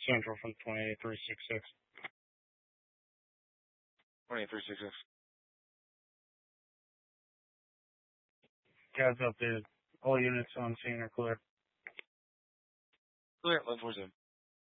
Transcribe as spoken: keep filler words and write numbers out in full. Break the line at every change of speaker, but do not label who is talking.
Central from twenty-eight three sixty-six.
twenty-eight three sixty-six.
Guys updated. All units on scene are clear.
Clear, eleven four seven.